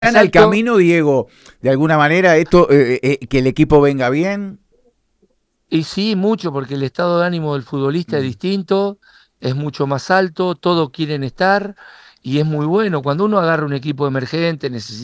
¿Gana el Exacto. camino, Diego, de alguna manera, esto, que el equipo venga bien? Y sí, mucho, porque el estado de ánimo del futbolista es Mm. distinto, es mucho más alto, todos quieren estar y es muy bueno. Cuando uno agarra un equipo emergente,